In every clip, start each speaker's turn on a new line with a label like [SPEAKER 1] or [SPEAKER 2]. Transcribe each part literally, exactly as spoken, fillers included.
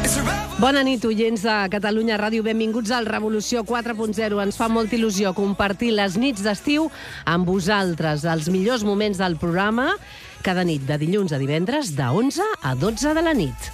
[SPEAKER 1] Bona nit, oients de Catalunya Ràdio. Benvinguts al Revolució quatre punt zero. Ens fa molta il·lusió compartir les nits d'estiu amb vosaltres, els millors moments del programa, cada nit de dilluns a divendres, de onze a dotze de la nit.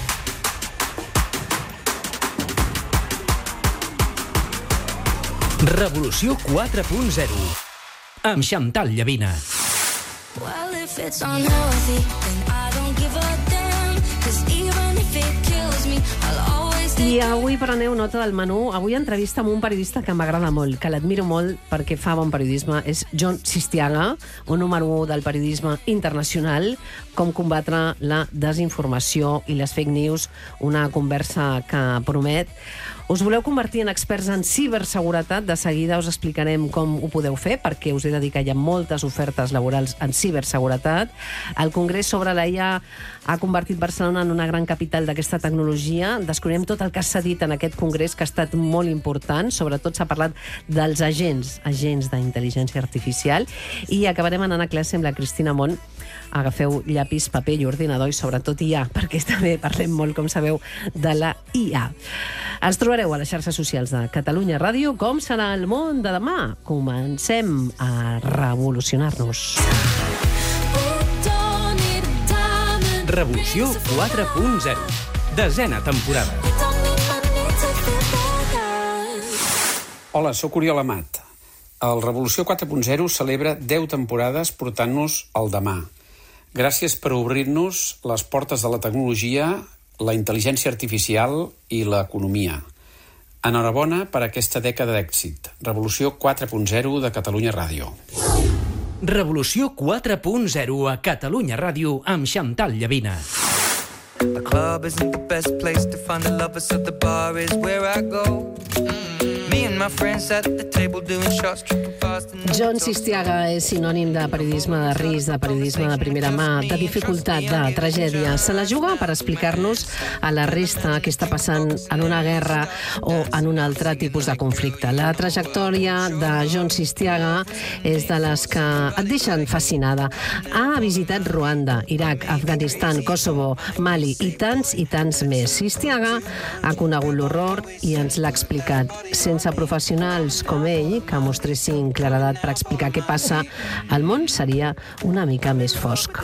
[SPEAKER 2] Revolució quatre punt zero amb Chantal Llavina.
[SPEAKER 3] Well, if it's unhealthy, then I don't give a damn, 'cause even if it kills me, I'll always stay.
[SPEAKER 1] I avui preneu nota del menú. Avui entrevista amb un periodista que m'agrada molt, que l'admiro molt perquè fa bon periodisme. És John Sistiaga, un número u del periodisme internacional. Com combatre la desinformació i les fake news, una conversa que promet. Us voleu convertir en experts en ciberseguretat? De seguida us explicarem com ho podeu fer, perquè us he de dir que hi ha moltes ofertes laborals en ciberseguretat. El Congrés sobre la I A ha convertit Barcelona en una gran capital d'aquesta tecnologia. Descobrirem tot el que s'ha dit en aquest congrés, que ha estat molt important. Sobretot s'ha parlat dels agents, agents d'intel·ligència artificial. I acabarem anant a classe amb la Cristina Mont. Agafeu llapis, paper i ordinador, i sobretot I A, perquè també parlem molt, com sabeu, de la I A. Ens trobareu a les xarxes socials de Catalunya Ràdio. Com serà el món de demà? Comencem a revolucionar-nos.
[SPEAKER 2] Revolució quatre punt zero. Desena temporada.
[SPEAKER 4] Hola, sóc Oriol Amat. El Revolució quatre punt zero celebra deu temporades portant-nos al demà. Gràcies per obrir-nos les portes de la tecnologia, la intel·ligència artificial i l'economia. Enhorabona per aquesta dècada d'èxit. Revolució quatre punt zero de Catalunya Ràdio.
[SPEAKER 2] Revolució quatre punt zero a Catalunya Ràdio amb Chantal Llavina.
[SPEAKER 5] The club isn't the best place to find the lovers, so the bar is where I go. Me and my friends at the table doing shots, tripping fast.
[SPEAKER 1] John Sistiaga és sinònim de periodisme de risc, de periodisme de primera mà, de dificultat, de tragèdia. Se la juga per explicar-nos a la resta què està passant en una guerra o en un altre tipus de conflicte. La trajectòria de John Sistiaga és de les que et deixen fascinada. Ha visitat Ruanda, Iraq, Afganistan, Kosovo, Mali i tants i tants més. Sistiaga ha conegut l'horror i ens l'ha explicat. Sense professionals com ell, que mostressin claredat per explicar què passa, el món seria una mica més fosc.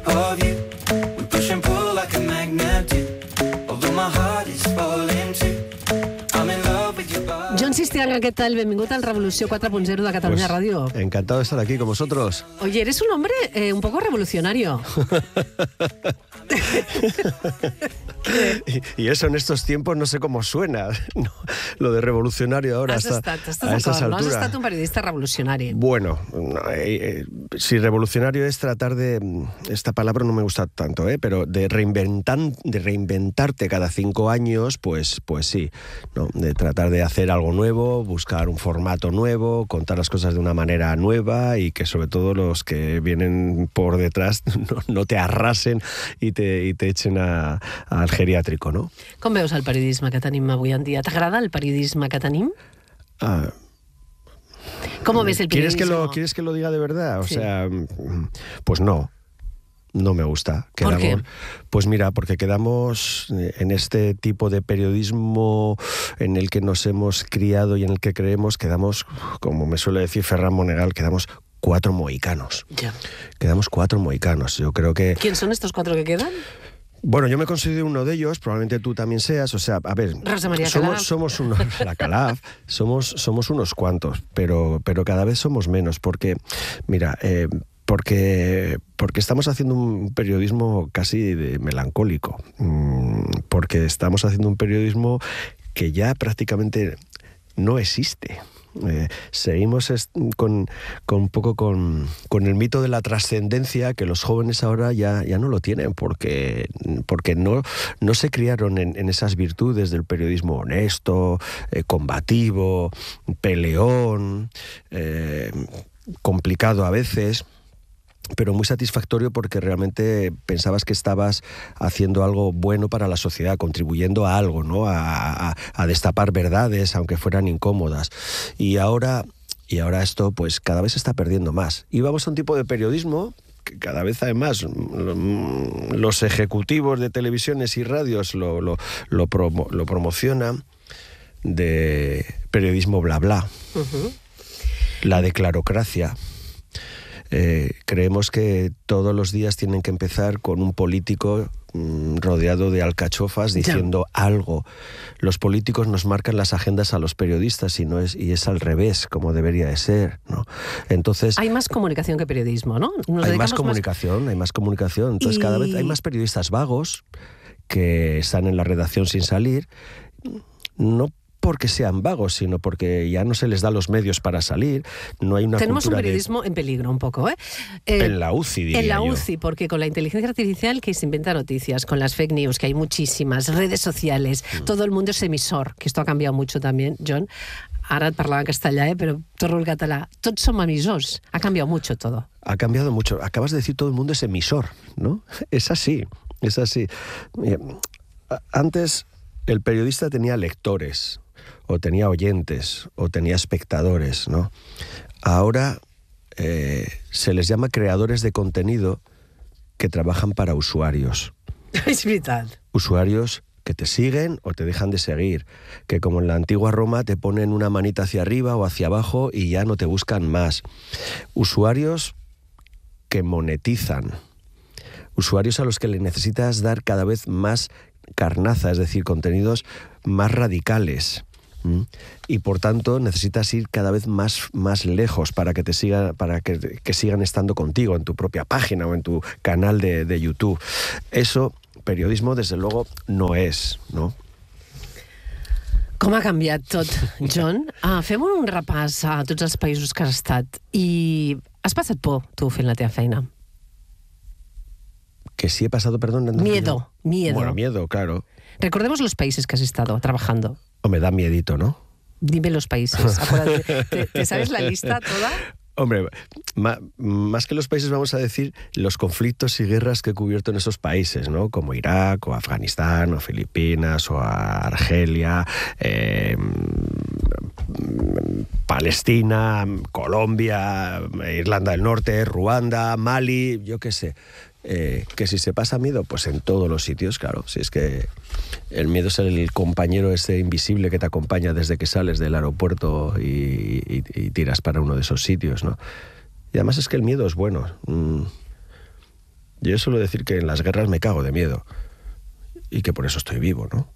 [SPEAKER 1] John Sistiaga, ¿qué tal? Benvingut al Revolució quatre punt zero de Catalunya pues, Ràdio.
[SPEAKER 6] Encantado de estar aquí con vosotros.
[SPEAKER 1] Oye, eres un hombre eh, un poco revolucionario.
[SPEAKER 6] y, y eso en estos tiempos no sé cómo suena, no, lo de revolucionario ahora
[SPEAKER 1] has
[SPEAKER 6] hasta,
[SPEAKER 1] estat,
[SPEAKER 6] a estas
[SPEAKER 1] no
[SPEAKER 6] alturas.
[SPEAKER 1] Has estat un periodista revolucionari.
[SPEAKER 6] Bueno, no, eh, eh, si revolucionario es tratar de, esta palabra no me gusta tanto, eh, pero de reinventar, de reinventarte cada cinco años, pues, pues sí, ¿no? De tratar de hacer algo nuevo, buscar un formato nuevo, contar las cosas de una manera nueva y que sobre todo los que vienen por detrás no, no te arrasen i te, i te echen a, al geriàtrico, no?
[SPEAKER 1] Com veus el periodisme que tenim avui en dia? T'agrada el periodisme que tenim?
[SPEAKER 6] Ah,
[SPEAKER 1] ¿Cómo ves el periodismo?
[SPEAKER 6] ¿Quieres que lo, ¿Quieres que lo diga de verdad? O
[SPEAKER 1] sí.
[SPEAKER 6] sea, pues no. No me gusta. Quedamos,
[SPEAKER 1] ¿Por qué?
[SPEAKER 6] Pues mira, porque quedamos en este tipo de periodismo en el que nos hemos criado y en el que creemos, quedamos, como me suele decir Ferran Monegal, quedamos cuatro mohicanos.
[SPEAKER 1] Ya.
[SPEAKER 6] Quedamos cuatro mohicanos. Yo creo que...
[SPEAKER 1] ¿Quién son estos cuatro que quedan?
[SPEAKER 6] Bueno, yo me considero uno de ellos, probablemente tú también seas, o sea, a ver,
[SPEAKER 1] Rosa María
[SPEAKER 6] somos,
[SPEAKER 1] Calaf.
[SPEAKER 6] somos unos, la Calaf, somos, somos unos cuantos, pero, pero cada vez somos menos, porque, mira, eh, porque, porque estamos haciendo un periodismo casi de melancólico, porque estamos haciendo un periodismo que ya prácticamente no existe. Eh, seguimos est- con, con un poco con, con el mito de la trascendencia que los jóvenes ahora ya, ya no lo tienen porque, porque no, no se criaron en, en esas virtudes del periodismo honesto, eh, combativo, peleón, eh, complicado a veces, pero muy satisfactorio porque realmente pensabas que estabas haciendo algo bueno para la sociedad, contribuyendo a algo, ¿no? A, a, a destapar verdades, aunque fueran incómodas. Y ahora, y ahora esto pues cada vez se está perdiendo más. Y vamos a un tipo de periodismo que cada vez además los ejecutivos de televisiones y radios lo, lo, lo, promo, lo promocionan, de periodismo bla bla, uh-huh. La declarocracia. Eh, creemos que todos los días tienen que empezar con un político mmm, rodeado de alcachofas diciendo ya. algo. Los políticos nos marcan las agendas a los periodistas y no es y es al revés, como debería de ser, ¿no? Entonces
[SPEAKER 1] hay más comunicación que periodismo, ¿no?
[SPEAKER 6] Nos hay más comunicación, más... hay más comunicación. Entonces y... cada vez hay más periodistas vagos que están en la redacción sin salir, no porque sean vagos, sino porque ya no se les da los medios para salir. No hay una
[SPEAKER 1] Tenemos un
[SPEAKER 6] cultura
[SPEAKER 1] periodismo
[SPEAKER 6] de...
[SPEAKER 1] en peligro un poco, ¿eh? eh
[SPEAKER 6] en la U C I, diría
[SPEAKER 1] En la
[SPEAKER 6] yo.
[SPEAKER 1] U C I, porque con la inteligencia artificial que se inventa noticias, con las fake news, que hay muchísimas, redes sociales, mm. todo el mundo es emisor, que esto ha cambiado mucho también, John. Ara et parlava en castellà, eh, però torno al català. Tots som emissors. Ha cambiado mucho todo.
[SPEAKER 6] Ha cambiado mucho. Acabas de decir todo el mundo es emisor, ¿no? Es así, es así. Antes el periodista tenía lectores, o tenía oyentes, o tenía espectadores, ¿no? Ahora eh, se les llama creadores de contenido que trabajan para usuarios.
[SPEAKER 1] Es verdad.
[SPEAKER 6] Usuarios que te siguen o te dejan de seguir, que como en la antigua Roma te ponen una manita hacia arriba o hacia abajo y ya no te buscan más. Usuarios que monetizan. Usuarios a los que le necesitas dar cada vez más carnaza, es decir, contenidos más radicales. Y por tanto necesitas ir cada vez más, más lejos para que te siga, para que, que sigan estando contigo en tu propia página o en tu canal de, de YouTube. Eso, periodismo, desde luego, no és, no?
[SPEAKER 1] Com ha canviat tot, John? Ah, fem un repàs a tots els països que has estat. I has passat por, tu, fent la teva feina?
[SPEAKER 6] Que sí he pasado, perdón...
[SPEAKER 1] Miedo, miedo.
[SPEAKER 6] Bueno, miedo, claro.
[SPEAKER 1] Recordemos los países que has estado trabajando.
[SPEAKER 6] O me da miedito, ¿no?
[SPEAKER 1] Dime los países. Acuérdate, ¿te, ¿te sabes la lista toda?
[SPEAKER 6] Hombre, ma, más que los países vamos a decir los conflictos y guerras que he cubierto en esos países, ¿no? Como Irak, o Afganistán, o Filipinas, o Argelia, eh, Palestina, Colombia, Irlanda del Norte, Ruanda, Mali, yo qué sé. Eh, que si se pasa miedo, pues en todos los sitios, claro. Si es que el miedo es el compañero ese invisible que te acompaña desde que sales del aeropuerto y, y, y tiras para uno de esos sitios, ¿no? Y además es que el miedo es bueno. Mm. Yo suelo decir que en las guerras me cago de miedo y que por eso estoy vivo, ¿no?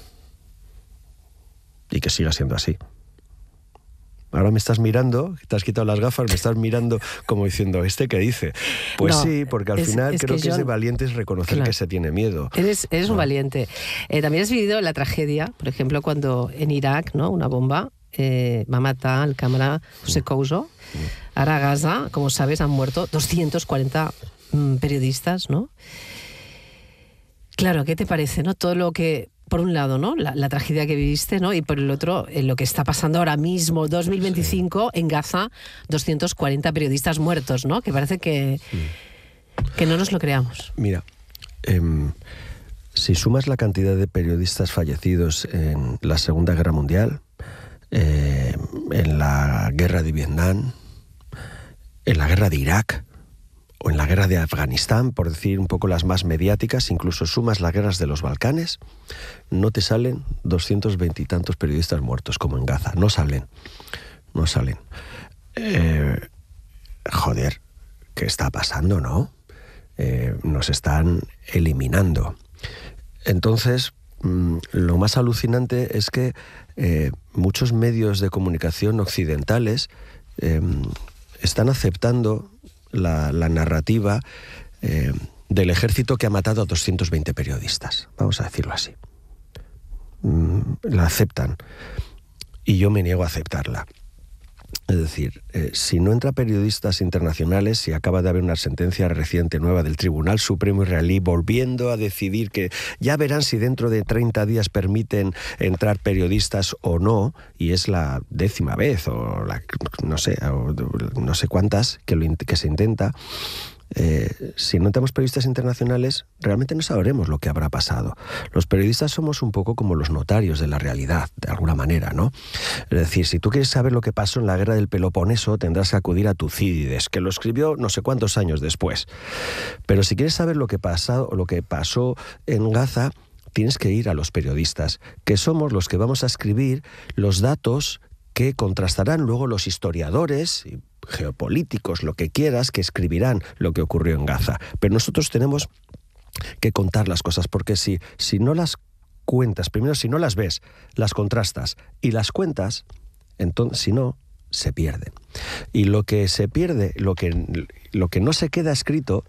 [SPEAKER 6] Y que siga siendo así. Ahora me estás mirando, te has quitado las gafas, me estás mirando como diciendo, ¿este qué dice? Pues no, sí, porque al es, final es creo que, que es de valientes reconocer claro, que se tiene miedo.
[SPEAKER 1] Eres, eres
[SPEAKER 6] ¿no?
[SPEAKER 1] un valiente. Eh, también has vivido la tragedia, por ejemplo, cuando en Irak, ¿no? Una bomba eh, va a matar al cámara José Couso. Ahora a Gaza, como sabes, han muerto doscientos cuarenta mmm, periodistas, ¿no? Claro, ¿qué te parece, no? Todo lo que... Por un lado, ¿no? La, la tragedia que viviste, ¿no? Y por el otro, en lo que está pasando ahora mismo, dos mil veinticinco, sí. En Gaza, doscientos cuarenta periodistas muertos, ¿no? Que parece que, sí. que no nos lo creamos.
[SPEAKER 6] Mira, eh, si sumas la cantidad de periodistas fallecidos en la Segunda Guerra Mundial, eh, en la Guerra de Vietnam, en la Guerra de Irak, o en la guerra de Afganistán, por decir un poco las más mediáticas, incluso sumas las guerras de los Balcanes, no te salen doscientos veinte y tantos periodistas muertos como en Gaza. No salen. No salen. Eh, joder, ¿qué está pasando, no? Eh, nos están eliminando. Entonces, mmm, lo más alucinante es que eh, muchos medios de comunicación occidentales eh, están aceptando La, la narrativa eh, del ejército que ha matado a doscientos veinte periodistas, vamos a decirlo así. Mm, la aceptan y yo me niego a aceptarla. Es decir, eh, si no entra periodistas internacionales, si acaba de haber una sentencia reciente nueva del Tribunal Supremo israelí volviendo a decidir que ya verán si dentro de treinta días permiten entrar periodistas o no, y es la décima vez o la, no sé, o no sé cuántas que, lo, que se intenta, Eh, si no tenemos periodistas internacionales, realmente no sabremos lo que habrá pasado. Los periodistas somos un poco como los notarios de la realidad, de alguna manera, ¿no? Es decir, si tú quieres saber lo que pasó en la guerra del Peloponeso, tendrás que acudir a Tucídides, que lo escribió no sé cuántos años después. Pero si quieres saber lo que pasó, lo que pasó en Gaza, tienes que ir a los periodistas, que somos los que vamos a escribir los datos que contrastarán luego los historiadores, geopolíticos, lo que quieras, que escribirán lo que ocurrió en Gaza. Pero nosotros tenemos que contar las cosas, porque si, si no las cuentas, primero si no las ves, las contrastas y las cuentas, entonces si no, se pierden. Y lo que se pierde, lo que, lo que no se queda escrito,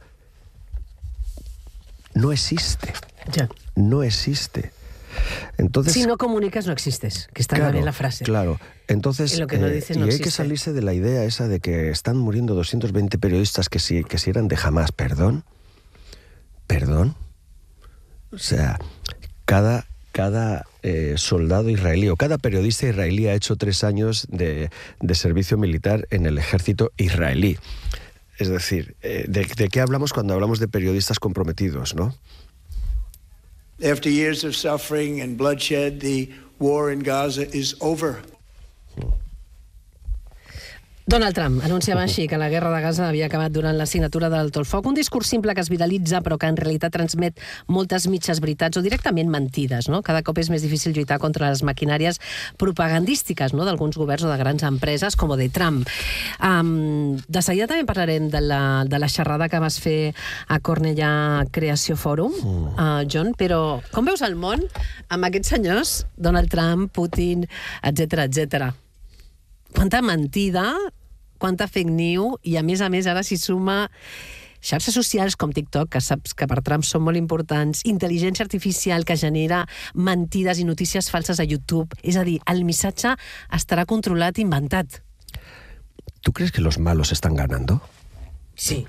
[SPEAKER 6] no existe.
[SPEAKER 1] Ya.
[SPEAKER 6] No existe. Entonces,
[SPEAKER 1] si no comunicas, no existes, que está
[SPEAKER 6] claro,
[SPEAKER 1] bien la frase.
[SPEAKER 6] Claro, entonces,
[SPEAKER 1] y, lo que no dices, no
[SPEAKER 6] eh, y hay
[SPEAKER 1] existe.
[SPEAKER 6] que salirse de la idea esa de que están muriendo doscientos veinte periodistas que si, que si eran de Hamás. ¿Perdón? ¿Perdón? O sea, cada, cada eh, soldado israelí o cada periodista israelí ha hecho tres años de, de servicio militar en el ejército israelí. Es decir, eh, ¿de, ¿de qué hablamos cuando hablamos de periodistas comprometidos, no?
[SPEAKER 7] After years of suffering and bloodshed, the war in Gaza is over.
[SPEAKER 1] Donald Trump anunciava així que la guerra de Gaza havia acabat durant la signatura del Alto el Foc, un discurs simple que es viralitza però que en realitat transmet moltes mitges veritats o directament mentides, no? Cada cop és més difícil lluitar contra les maquinàries propagandístiques, no?, d'alguns governs o de grans empreses com de Trump. Um, de seguida també parlarem de la, de la xerrada que vas fer a Cornellà Creació Fòrum, uh, John, però com veus el món amb aquests senyors, Donald Trump, Putin, etcètera, etcètera? Quanta mentida, quanta fake news, i a més a més ara s'hi suma xarxes socials com TikTok, que saps que per Trump són molt importants, intel·ligència artificial que genera mentides i notícies falses a YouTube. És a dir, el missatge estarà controlat i inventat.
[SPEAKER 6] ¿Tú crees que los malos están ganando?
[SPEAKER 1] Sí.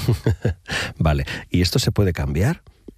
[SPEAKER 6] Vale, ¿y esto se puede cambiar?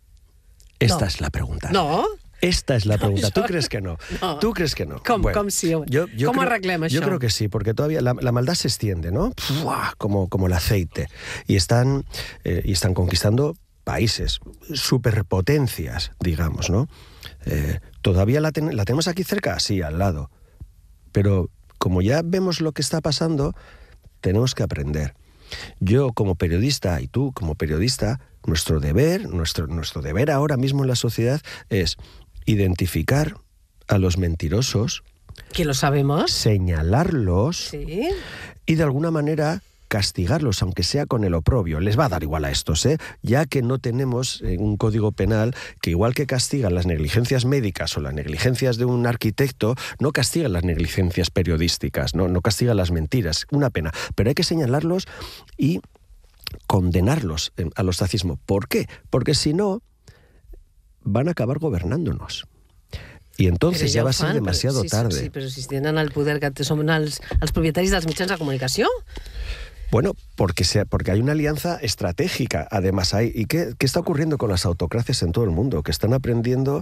[SPEAKER 6] Esta
[SPEAKER 1] No.
[SPEAKER 6] es la pregunta.
[SPEAKER 1] No?
[SPEAKER 6] Esta es la pregunta.
[SPEAKER 1] No,
[SPEAKER 6] ¿Tú
[SPEAKER 1] yo-
[SPEAKER 6] crees que no?
[SPEAKER 1] No.
[SPEAKER 6] ¿Tú crees que no?
[SPEAKER 1] Com, com si...
[SPEAKER 6] yo, yo
[SPEAKER 1] com
[SPEAKER 6] creo,
[SPEAKER 1] arreglem això?
[SPEAKER 6] Yo creo que sí, porque todavía la, la maldad se extiende, ¿no? ¡Fua! Como, como el aceite. Y están, eh, y están conquistando países, superpotencias, digamos, ¿no? Eh, ¿Todavía la, ten- la tenemos aquí cerca? Sí, al lado. Pero como ya vemos lo que está pasando, tenemos que aprender. Yo como periodista y tú como periodista, nuestro deber, nuestro, nuestro deber ahora mismo en la sociedad es identificar a los mentirosos,
[SPEAKER 1] Que lo sabemos.
[SPEAKER 6] señalarlos
[SPEAKER 1] Sí.
[SPEAKER 6] y de alguna manera castigarlos, aunque sea con el oprobio. Les va a dar igual a estos, ¿eh? Ya que no tenemos eh, un código penal que, igual que castigan las negligencias médicas o las negligencias de un arquitecto, no castigan las negligencias periodísticas, no, no castigan las mentiras. Una pena. Pero hay que señalarlos y condenarlos eh, al ostracismo. ¿Por qué? Porque si no, van a acabar gobernándonos. I entonces ja
[SPEAKER 1] ho
[SPEAKER 6] va ser
[SPEAKER 1] fan,
[SPEAKER 6] demasiado
[SPEAKER 1] però, sí,
[SPEAKER 6] tarde.
[SPEAKER 1] Sí, però si tenen el poder que són els, els propietaris dels mitjans de comunicació.
[SPEAKER 6] Bueno, porque, sea, porque hay una alianza estratégica, además hay. ¿Y qué, qué está ocurriendo con las autocracias en todo el mundo? Que están aprendiendo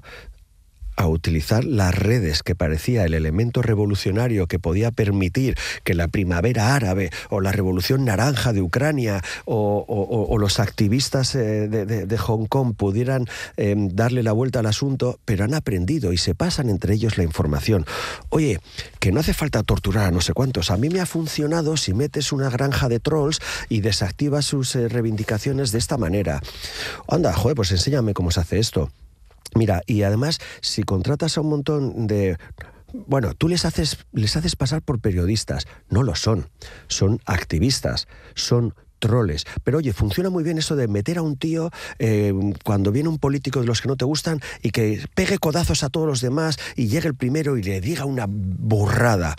[SPEAKER 6] a utilizar las redes, que parecía el elemento revolucionario que podía permitir que la primavera árabe o la revolución naranja de Ucrania o, o, o los activistas eh, de, de, de Hong Kong pudieran eh, darle la vuelta al asunto, pero han aprendido y se pasan entre ellos la información. Oye, que no hace falta torturar a no sé cuántos. A mí me ha funcionado si metes una granja de trolls y desactivas sus eh, reivindicaciones de esta manera. Anda, joder, pues enséñame cómo se hace esto. Mira, y además, si contratas a un montón de... Bueno, tú les haces, les haces pasar por periodistas. No lo son. Son activistas, son troles. Pero oye, funciona muy bien eso de meter a un tío eh, cuando viene un político de los que no te gustan y que pegue codazos a todos los demás y llegue el primero y le diga una burrada.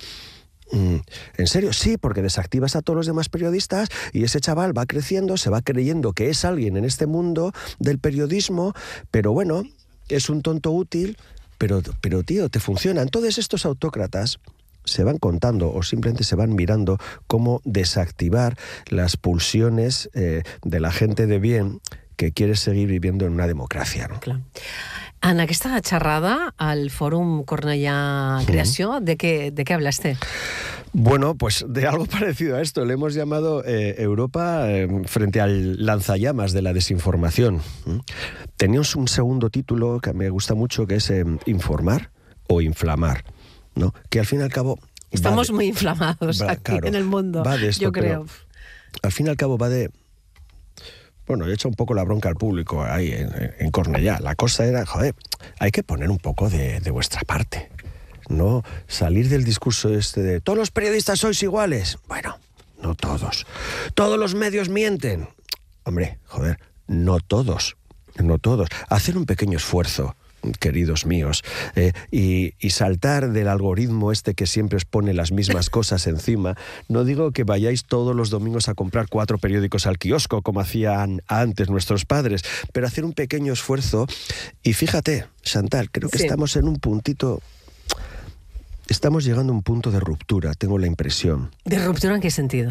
[SPEAKER 6] ¿En serio? Sí, porque desactivas a todos los demás periodistas y ese chaval va creciendo, se va creyendo que es alguien en este mundo del periodismo, pero bueno, es un tonto útil, pero, pero tío, te funciona. Entonces estos autócratas se van contando o simplemente se van mirando cómo desactivar las pulsiones eh, de la gente de bien que quiere seguir viviendo en una democracia, ¿no?
[SPEAKER 1] Clar. En aquesta xerrada, al Fòrum Cornellà Creació, de què, de què hablaste?
[SPEAKER 6] Bueno, pues de algo parecido a esto. Le hemos llamado eh, Europa eh, frente al lanzallamas de la desinformación. ¿Mm? Teníamos un segundo título que me gusta mucho, que es eh, informar o inflamar, ¿no? Que al fin y al cabo...
[SPEAKER 1] Estamos
[SPEAKER 6] de,
[SPEAKER 1] muy inflamados va, aquí claro, en el mundo, va de esto, yo creo.
[SPEAKER 6] Al fin y al cabo va de... Bueno, he hecho un poco la bronca al público ahí en, en Cornellá. La cosa era, joder, hay que poner un poco de, de vuestra parte. No salir del discurso este de todos los periodistas sois iguales. Bueno, no todos. Todos los medios mienten. Hombre, joder, no todos. No todos. Hacer un pequeño esfuerzo, queridos míos, eh, y, y saltar del algoritmo este que siempre os pone las mismas cosas encima. No digo que vayáis todos los domingos a comprar cuatro periódicos al kiosco como hacían antes nuestros padres, pero hacer un pequeño esfuerzo. Y fíjate, Chantal, creo que sí. Estamos en un puntito... Estamos llegando a un punto de ruptura, tengo la impresión.
[SPEAKER 1] ¿De ruptura en qué sentido?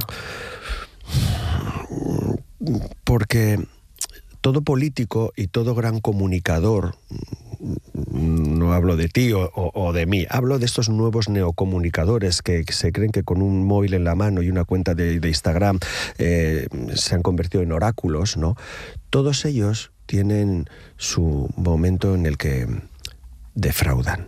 [SPEAKER 6] Porque todo político y todo gran comunicador, no hablo de ti o, o de mí, hablo de estos nuevos neocomunicadores que, que se creen que con un móvil en la mano y una cuenta de, de Instagram eh, se han convertido en oráculos, ¿no? Todos ellos tienen su momento en el que defraudan.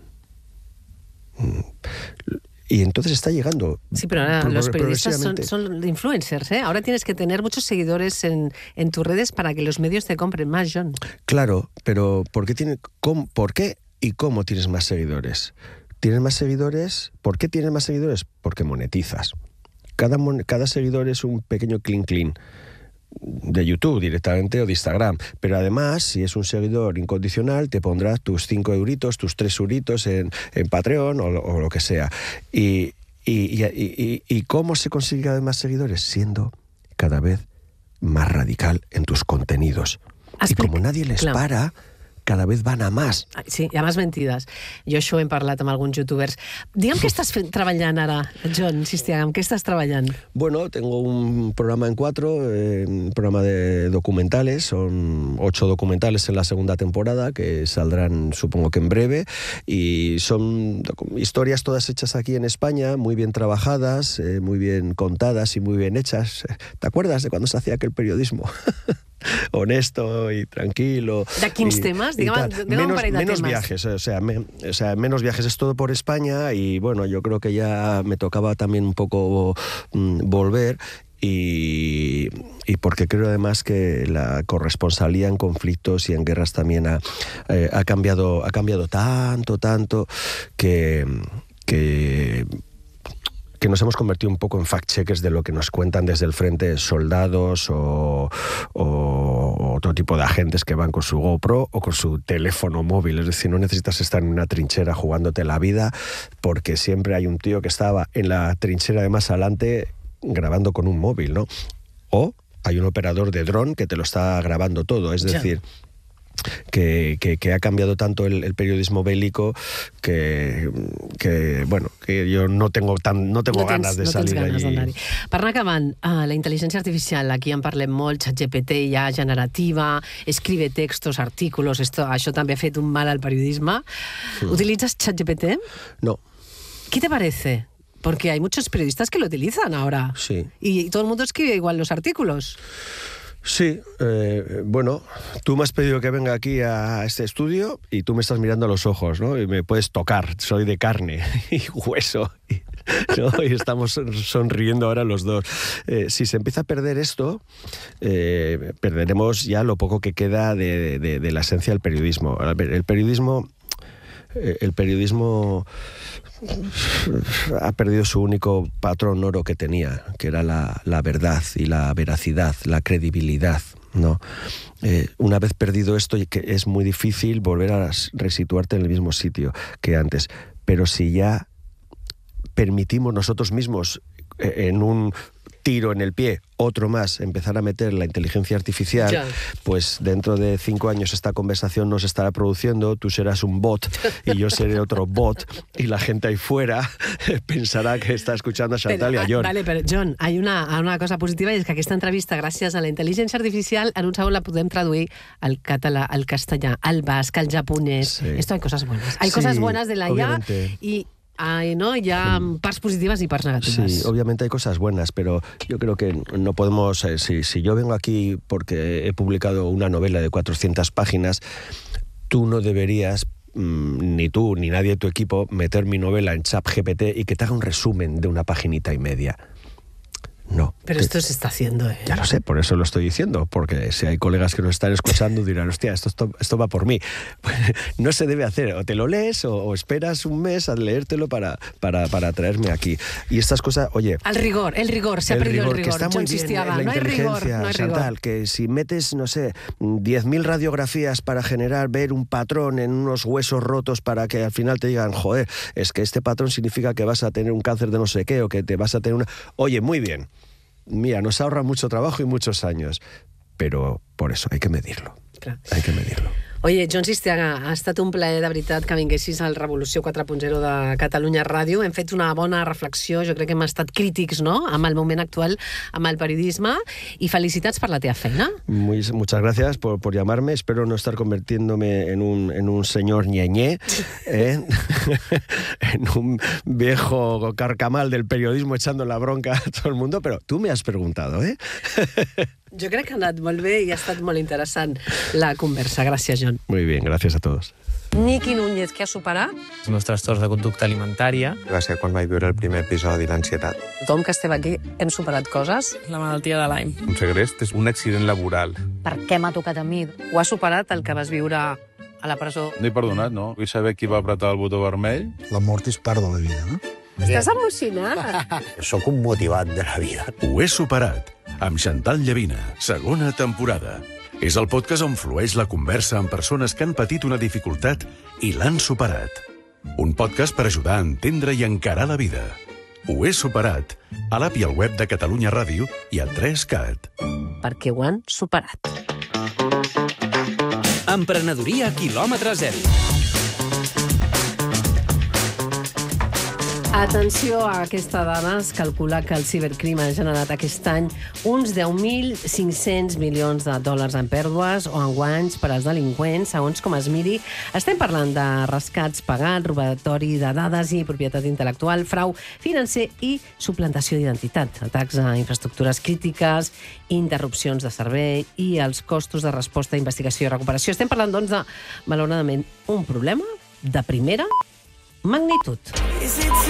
[SPEAKER 6] Y entonces está llegando.
[SPEAKER 1] Sí, pero ahora los periodistas son, son influencers, ¿eh? Ahora tienes que tener muchos seguidores en, en tus redes para que los medios te compren más, John.
[SPEAKER 6] Claro, pero ¿por qué, tiene, cómo, ¿por qué y cómo tienes más seguidores? ¿Tienes más seguidores? ¿Por qué tienes más seguidores? Porque monetizas. Cada, cada seguidor es un pequeño clean clean de YouTube directamente o de Instagram, pero además si es un seguidor incondicional te pondrás tus cinco euritos, tus tres euritos en, en Patreon o, o lo que sea. Y, y, y, y, ¿Y cómo se consigue cada vez más seguidores? Siendo cada vez más radical en tus contenidos. Y como nadie les claro. para, cada vez van a más.
[SPEAKER 1] Sí, hi ha més mentides. Jo això ho hem parlat amb alguns youtubers. Digue'm què estàs fent, treballant ara, John Sistiaga, ¿en qué estás trabajando?
[SPEAKER 6] Bueno, tengo un programa en cuatro, eh, un programa de documentales, son ocho documentales en la segunda temporada que saldrán supongo que en breve y son historias todas hechas aquí en España, muy bien trabajadas, eh, muy bien contadas y muy bien hechas. ¿Te acuerdas de cuando se hacía aquel periodismo? Honesto y tranquilo.
[SPEAKER 1] ¿De quins temas? Digamos,
[SPEAKER 6] menos menos viajes, o sea, me, o sea, menos viajes, es todo por España y bueno, yo creo que ya me tocaba también un poco mm, volver. Y, y porque creo además que la corresponsalía en conflictos y en guerras también ha, eh, ha cambiado ha cambiado tanto, tanto que... que que nos hemos convertido un poco en fact-checkers de lo que nos cuentan desde el frente soldados o, o otro tipo de agentes que van con su GoPro o con su teléfono móvil. Es decir, no necesitas estar en una trinchera jugándote la vida porque siempre hay un tío que estaba en la trinchera de más adelante grabando con un móvil, ¿no? O hay un operador de dron que te lo está grabando todo. Es decir... Que, que, que ha cambiado tanto el, el periodismo bélico que, que, bueno, que yo no tengo, tan, no tengo no ganas tens, de no salir ganes allí.
[SPEAKER 1] Per anar acabant, uh, la intel·ligència artificial, aquí en parlem molt, ChatGPT ja generativa, escribe textos, artículos, esto, això també ha fet un mal al periodisme. Mm. ¿Utilitzas ChatGPT?
[SPEAKER 6] No.
[SPEAKER 1] ¿Qué te parece? Porque hay muchos periodistas que lo utilizan ahora.
[SPEAKER 6] Sí.
[SPEAKER 1] Y todo el mundo escribe igual los artículos.
[SPEAKER 6] Sí, eh, bueno, tú me has pedido que venga aquí a este estudio y tú me estás mirando a los ojos, ¿no? Y me puedes tocar, soy de carne y hueso, y, ¿no? Y estamos sonriendo ahora los dos. Eh, si se empieza a perder esto, eh, perderemos ya lo poco que queda de, de, de la esencia del periodismo. El periodismo... El periodismo ha perdido su único patrón oro que tenía, que era la, la verdad y la veracidad, la credibilidad, ¿no? Eh, una vez perdido esto, que es muy difícil volver a resituarte en el mismo sitio que antes. Pero si ya permitimos nosotros mismos eh, en un tiro en el pie, otro más, empezar a meter la inteligencia artificial, ya. Pues dentro de cinco años esta conversación nos estará produciendo, tú serás un bot y yo seré otro bot y la gente ahí fuera pensarà que està escuchando a Chantal i a John.
[SPEAKER 1] Vale, però John, hay una, una cosa positiva i és que aquesta entrevista, gràcies a la intel·ligència artificial, en un segon la podem traduir al català, al castellà, al basc, al japonès. Sí. Esto hay cosas buenas. Hay sí, cosas buenas de la I A y hay, ¿no? Hi ha parts positives i parts negatives.
[SPEAKER 6] Sí, obviamente hay cosas buenas, pero yo creo que no podemos... Eh, si, si yo vengo aquí porque he publicado una novela de cuatrocientas páginas, tú no deberías, mmm, ni tú, ni nadie de tu equipo, meter mi novela en ChatGPT y que te haga un resumen de una paginita y media. No.
[SPEAKER 1] Pero
[SPEAKER 6] que,
[SPEAKER 1] esto se está haciendo, ¿eh?
[SPEAKER 6] Ya lo sé, por eso lo estoy diciendo, porque si hay colegas que nos están escuchando dirán, hostia, esto, esto, esto va por mí. Pues, no se debe hacer, o te lo lees o, o esperas un mes a leértelo para, para, para traerme aquí. Y estas cosas, oye...
[SPEAKER 1] El rigor, el rigor, se ha perdido el rigor.
[SPEAKER 6] Que está muy bien, la
[SPEAKER 1] no hay rigor,
[SPEAKER 6] inteligencia,
[SPEAKER 1] no hay rigor.
[SPEAKER 6] Chantal, que si metes, no sé, diez mil radiografías para generar, ver un patrón en unos huesos rotos para que al final te digan, joder, es que este patrón significa que vas a tener un cáncer de no sé qué, o que te vas a tener una... Oye, muy bien. Mira, nos ahorra mucho trabajo y muchos años, pero por eso hay que medirlo. Clar. Hay que medirlo.
[SPEAKER 1] Oye, Jon Sistiaga, ha estat un plaer de veritat que vinguessis al Revolució quatre punt zero de Catalunya Ràdio. Hem fet una bona reflexió, jo crec que hem estat crítics, ¿no?, amb el moment actual, amb el periodisme, i felicitats per la teva feina.
[SPEAKER 6] Muy, muchas gracias por, por llamarme. Espero no estar convirtiéndome en un, en un señor ñeñé, ¿eh? en un viejo carcamal del periodismo echando la bronca a todo el mundo, pero tú me has preguntado, ¿eh?
[SPEAKER 1] Jo crec que ha anat molt bé i ha estat molt interessant la conversa. Gràcies, Jon.
[SPEAKER 6] Muy bien, gracias a todos.
[SPEAKER 1] Niqui Núñez, què ha superat?
[SPEAKER 8] Els meus trastorns de conducta alimentària.
[SPEAKER 9] Va ser quan vaig viure el primer episodi d'ansietat.
[SPEAKER 1] Tothom que estem aquí hem superat coses.
[SPEAKER 8] La malaltia de Lyme.
[SPEAKER 9] Un segrest és un accident laboral.
[SPEAKER 10] Per què m'ha tocat a mi?
[SPEAKER 1] Ho ha superat el que vas viure a la presó?
[SPEAKER 9] No he perdonat, no? Vull saber qui va apretar el botó vermell.
[SPEAKER 11] La mort és part de la vida, no?
[SPEAKER 1] Estàs emocionat.
[SPEAKER 11] Soc un motivat de la vida.
[SPEAKER 12] Ho he superat, amb Chantal Llavina, segona temporada. És el podcast on flueix la conversa amb persones que han patit una dificultat i l'han superat. Un podcast per ajudar a entendre i encarar la vida. Ho he superat, a l'app i al web de Catalunya Ràdio i a tres cat.
[SPEAKER 1] Perquè ho han superat.
[SPEAKER 2] Emprenedoria quilòmetre zero.
[SPEAKER 1] Atenció a aquesta dada. Es calcula que el cibercrim ha generat aquest any uns deu mil cinc-cents milions de dòlars en pèrdues o en guanys per als delinqüents, segons com es miri. Estem parlant de rescats pagats, robatori de dades i propietat intel·lectual, frau financer i suplantació d'identitat, atacs a infraestructures crítiques, interrupcions de servei i els costos de resposta, investigació i recuperació. Estem parlant, doncs, de, malauradament, un problema de primera magnitud.